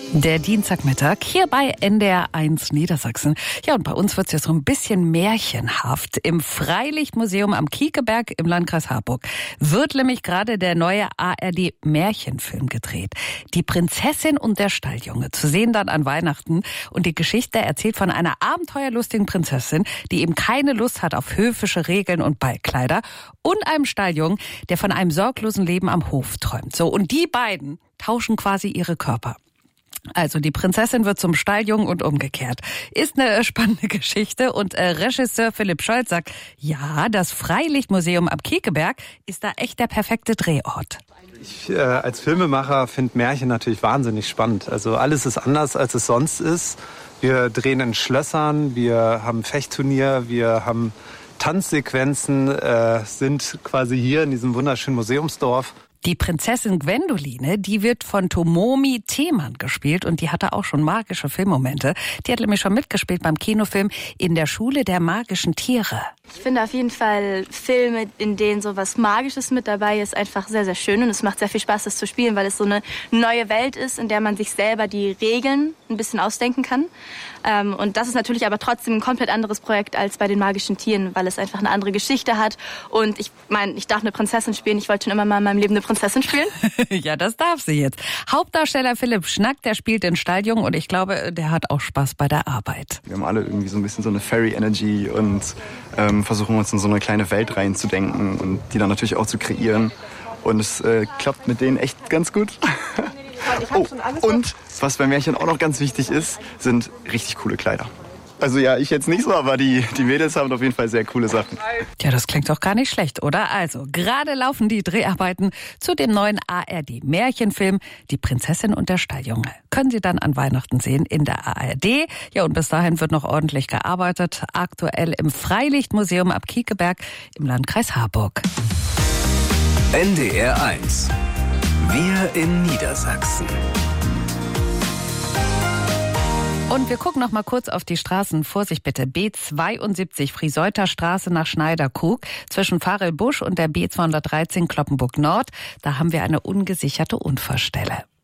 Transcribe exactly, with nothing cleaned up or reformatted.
Der Dienstagmittag hier bei N D R eins Niedersachsen. Ja, und bei uns wird's jetzt so ein bisschen märchenhaft. Im Freilichtmuseum am Kiekeberg im Landkreis Harburg wird nämlich gerade der neue A R D-Märchenfilm gedreht. Die Prinzessin und der Stalljunge. Zu sehen dann an Weihnachten. Und die Geschichte erzählt von einer abenteuerlustigen Prinzessin, die eben keine Lust hat auf höfische Regeln und Ballkleider. Und einem Stalljungen, der von einem sorglosen Leben am Hof träumt. So, und die beiden tauschen quasi ihre Körper. Also die Prinzessin wird zum Stalljungen und umgekehrt. Ist eine spannende Geschichte und äh, Regisseur Philipp Scholz sagt, ja, das Freilichtmuseum am Kiekeberg ist da echt der perfekte Drehort. Ich äh, als Filmemacher finde Märchen natürlich wahnsinnig spannend. Also alles ist anders, als es sonst ist. Wir drehen in Schlössern, wir haben Fechtturnier, wir haben Tanzsequenzen, äh, sind quasi hier in diesem wunderschönen Museumsdorf. Die Prinzessin Gwendoline, die wird von Tomomi Themann gespielt und die hatte auch schon magische Filmmomente. Die hat nämlich schon mitgespielt beim Kinofilm In der Schule der magischen Tiere. Ich finde auf jeden Fall Filme, in denen so was Magisches mit dabei ist, einfach sehr, sehr schön. Und es macht sehr viel Spaß, das zu spielen, weil es so eine neue Welt ist, in der man sich selber die Regeln ein bisschen ausdenken kann. Und das ist natürlich aber trotzdem ein komplett anderes Projekt als bei den magischen Tieren, weil es einfach eine andere Geschichte hat. Und ich meine, ich darf eine Prinzessin spielen. Ich wollte schon immer mal in meinem Leben eine Prinzessin spielen. Ja, das darf sie jetzt. Hauptdarsteller Philipp Schnack, der spielt den Stalljungen und ich glaube, der hat auch Spaß bei der Arbeit. Wir haben alle irgendwie so ein bisschen so eine Fairy-Energy und ähm, versuchen uns in so eine kleine Welt reinzudenken und die dann natürlich auch zu kreieren. Und es äh, klappt mit denen echt ganz gut. Oh, und was bei Märchen auch noch ganz wichtig ist, sind richtig coole Kleider. Also ja, ich jetzt nicht so, aber die, die Mädels haben auf jeden Fall sehr coole Sachen. Ja, das klingt doch gar nicht schlecht, oder? Also, gerade laufen die Dreharbeiten zu dem neuen A R D-Märchenfilm Die Prinzessin und der Stalljunge. Können Sie dann an Weihnachten sehen in der A R D. Ja, und bis dahin wird noch ordentlich gearbeitet. Aktuell im Freilichtmuseum ab Kiekeberg im Landkreis Harburg. N D R eins. Wir in Niedersachsen. Und wir gucken noch mal kurz auf die Straßen. Vorsicht bitte. B zweiundsiebzig Frieseuter Straße nach Schneiderkrug zwischen Pfarrelbusch und der B zweihundertdreizehn Cloppenburg Nord. Da haben wir eine ungesicherte Unfallstelle.